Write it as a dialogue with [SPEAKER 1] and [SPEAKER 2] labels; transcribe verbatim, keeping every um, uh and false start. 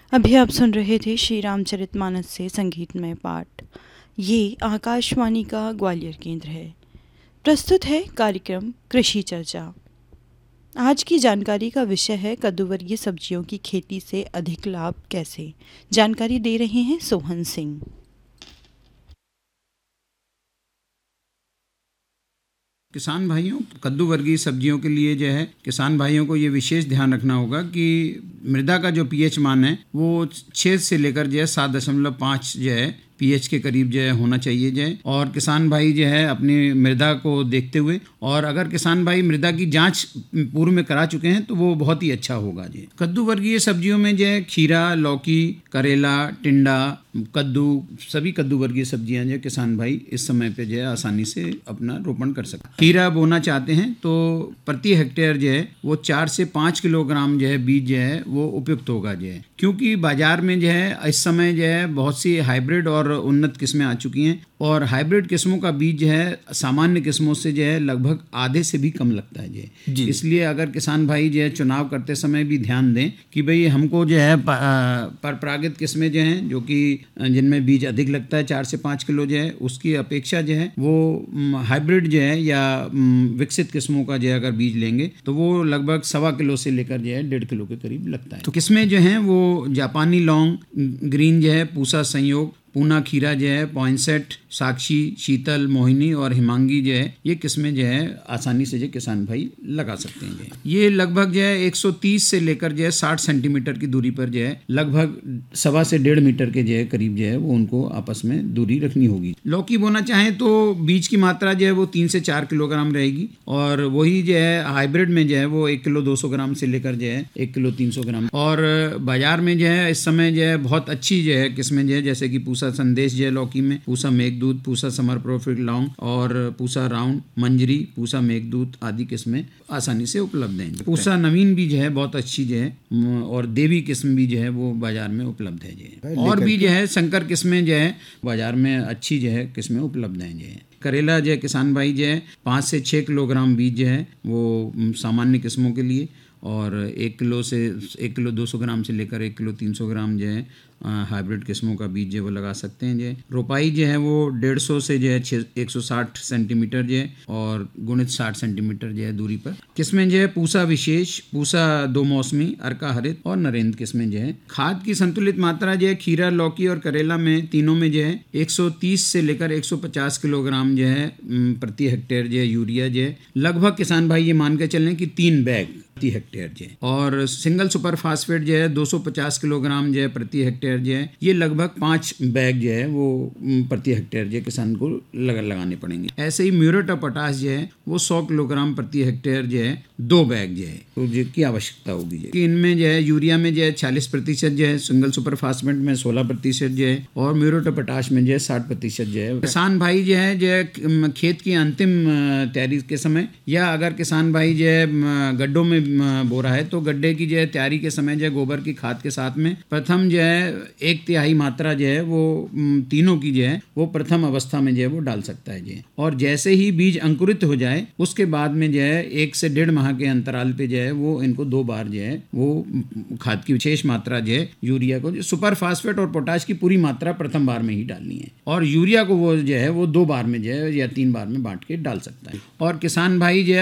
[SPEAKER 1] अभी आप सुन रहे थे श्री रामचरितमानस से संगीतमय पाठ। ये आकाशवाणी का ग्वालियर केंद्र है। प्रस्तुत है कार्यक्रम कृषि चर्चा। आज की जानकारी का विषय है कद्दू वर्गीय सब्जियों की खेती से अधिक लाभ कैसे। जानकारी दे रहे हैं सोहन सिंह।
[SPEAKER 2] किसान भाइयों, कद्दू वर्गीय सब्जियों के लिए जो है किसान भाइयों को ये विशेष ध्यान रखना होगा कि मृदा का जो पीएच मान है वो छः से लेकर जो है सात दशमलव पाँच जो है पीएच के करीब जो है होना चाहिए जो है। और किसान भाई जो है अपनी मृदा को देखते हुए, और अगर किसान भाई मृदा की जांच पूर्व में करा चुके हैं तो वो बहुत ही अच्छा होगा जी। कद्दू वर्गीय सब्जियों में जो है खीरा, लौकी, करेला, टिंडा, कद्दू, सभी कद्दू वर्गीय सब्जियां जो किसान भाई इस समय पे जो है आसानी से अपना रोपण कर सकते हैं। खीरा बोना चाहते हैं तो प्रति हेक्टेयर जो है वो चार से पाँच किलोग्राम जो है बीज जो है वो उपयुक्त होगा जो है, क्योंकि बाजार में जो है इस समय जो है बहुत सी हाइब्रिड और उन्नत किस्में आ चुकी हैं, और हाइब्रिड किस्मों का बीज जो है सामान्य किस्मों से जो है लगभग आधे से भी कम लगता है जी। इसलिए अगर किसान भाई जो है चुनाव करते समय भी ध्यान दें कि भाई हमको जो है परपरागित किस्में जो हैं जो कि जिनमें बीज अधिक लगता है चार से पाँच किलो जो है, उसकी अपेक्षा जो है वो हाइब्रिड जो है या विकसित किस्मों का जो है अगर बीज लेंगे तो वो लगभग सवा किलो से लेकर जो है डेढ़ किलो के करीब लगता है। तो किस्में जो हैं वो जापानी लौंग, ग्रीन जो है, पूसा संयोग, पूना खीरा जो है, पॉइंसेट, साक्षी, शीतल, मोहिनी और हिमांगी जो है ये किस्में जो है आसानी से जो किसान भाई लगा सकते हैं जो। ये लगभग जो है एक सौ तीस से लेकर जो है साठ सेंटीमीटर की दूरी पर जो है लगभग सवा से डेढ़ मीटर के जो है करीब जो है वो उनको आपस में दूरी रखनी होगी। लौकी बोना चाहें तो बीज की मात्रा जो है वो तीन से चार किलोग्राम रहेगी, और वही जो है हाइब्रिड में जो है वो एक किलो दो सौ ग्राम से लेकर जो है एक किलो तीन सौ ग्राम। और बाजार में जो है इस समय जो है बहुत अच्छी जो है किस्में जो है जैसे कि पूसा संदेश जो है लौकी में, पूसा मेघदूत, पूसा समर प्रोफिट लौंग और पूसा राउंड, मंजरी, पूसा मेघदूत आदि किस्में आसानी से उपलब्ध हैं। पूसा नवीन भी जो है बहुत अच्छी जो है, और देवी किस्म भी जो है वो बाजार में उपलब्ध है जो। और भी जो है संकर किस्में जो है बाजार में अच्छी जो है किस्में उपलब्ध हैं जो। करेला जो है किसान भाई जो है पाँच से छः किलोग्राम बीज जो है वो सामान्य किस्मों के लिए, और एक किलो से एक किलो दो सौ ग्राम से लेकर एक किलो तीन सौ ग्राम जो है हाइब्रिड किस्मों का बीज जो वो लगा सकते हैं जो। रोपाई जो है वो डेढ़ सौ से जो है छः एक सौ साठ सेंटीमीटर जो है और गुणित साठ सेंटीमीटर जो है दूरी पर। किस्में जो है पूसा विशेष, पूसा दो मौसमी, अर्का हरित और नरेंद्र किस्में जो है। खाद की संतुलित मात्रा जो है खीरा, लौकी और करेला में तीनों में जो है एक सौ तीस से लेकर एक सौ पचास किलोग्राम जो है प्रति हेक्टेयर जो है यूरिया जो है लगभग किसान भाई ये मान के चलें कि तीन बैग प्रति हेक्टेयर जो है। और सिंगल सुपर फास्फेट जो है दो सौ पचास किलोग्राम जो है प्रति हेक्टेयर जो है ये लगभग पाँच बैग जो है वो प्रति हेक्टेयर जो किसान को लगा लगाने पड़ेंगे। ऐसे ही म्यूरेट और पोटाश जो है वो सौ किलोग्राम प्रति हेक्टेयर जो है दो बैग जो है तो की आवश्यकता होगी जो। इनमें जो है यूरिया में जो है चालीस प्रतिशत जो है, सिंगल सुपर फास्फेट में सोलह प्रतिशत जो है, और म्यूरेट और पोटाश में जो है साठ प्रतिशत जो है। किसान भाई जो है जो है खेत की अंतिम तैयारी के समय, या अगर किसान भाई जो है गड्ढों में बो रहा है तो गड्ढे की जो है तैयारी के समय जो है गोबर की खाद के साथ में प्रथम जो है एक तिहाई मात्रा जो है वो तीनों की जो है वो प्रथम अवस्था में जो है वो डाल सकता है जी। और जैसे ही बीज अंकुरित हो जाए उसके बाद में जो है एक से डेढ़ माह के अंतराल पे जो है वो इनको दो बार जो है वो खाद की विशेष मात्रा जो है यूरिया को, सुपर फास्फेट और पोटाश की पूरी मात्रा प्रथम बार में ही डालनी है, और यूरिया को वो जो है वो दो बार में जो है या तीन बार में बांट के डाल सकता है। और किसान भाई जो है